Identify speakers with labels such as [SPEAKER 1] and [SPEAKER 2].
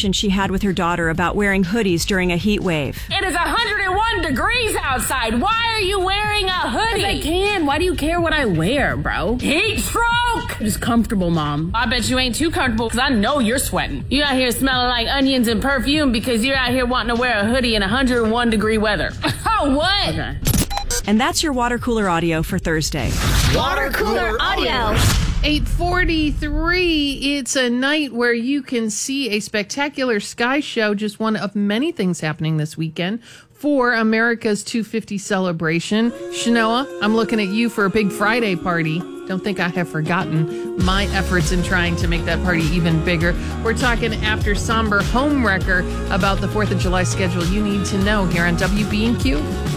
[SPEAKER 1] conversation she had with her daughter about wearing hoodies during a heat wave.
[SPEAKER 2] It is 101 degrees outside. Why are you wearing a hoodie?
[SPEAKER 3] 'Cause I can. Why do you care what I wear, bro?
[SPEAKER 2] Heat stroke!
[SPEAKER 3] It's comfortable, Mom.
[SPEAKER 2] I bet you ain't too comfortable because I know you're sweating. You out here smelling like onions and perfume because you're out here wanting to wear a hoodie in 101 degree weather. Oh, what?
[SPEAKER 3] Okay.
[SPEAKER 1] And that's your water cooler audio for Thursday.
[SPEAKER 4] Water Cooler Audio.
[SPEAKER 5] 8:43. It's a night where you can see a spectacular sky show, just one of many things happening this weekend for America's 250 celebration. Shanoa, I'm looking at you for a big Friday party. Don't think I have forgotten my efforts in trying to make that party even bigger. We're talking after somber home wrecker about the 4th of July schedule you need to know here on WB&Q.